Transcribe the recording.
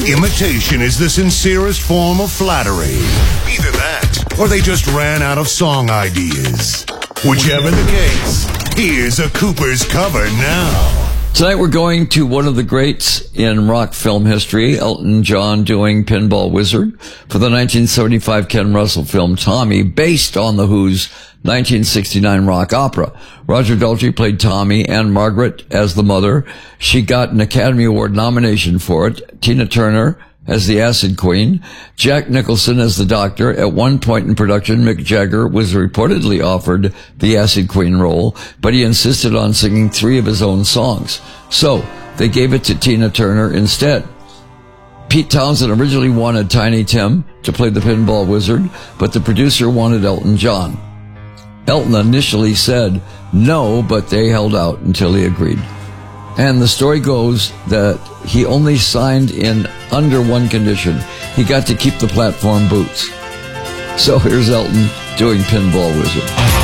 Imitation is the sincerest form of flattery. Either that, or they just ran out of song ideas. Whichever the case, here's a Cooper's cover now. Tonight we're going to one of the greats in rock film history, Elton John doing Pinball Wizard for the 1975 Ken Russell film Tommy, based on The Who's 1969 rock opera. Roger Daltrey played Tommy and Margaret as the mother. She got an Academy Award nomination for it. Tina Turner as the Acid Queen, Jack Nicholson as the Doctor. At one point in production, Mick Jagger was reportedly offered the Acid Queen role, but he insisted on singing 3 of his own songs. So, they gave it to Tina Turner instead. Pete Townsend originally wanted Tiny Tim to play the Pinball Wizard, but the producer wanted Elton John. Elton initially said no, but they held out until he agreed. And the story goes that he only signed in under one condition. He got to keep the platform boots. So here's Elton doing Pinball Wizard.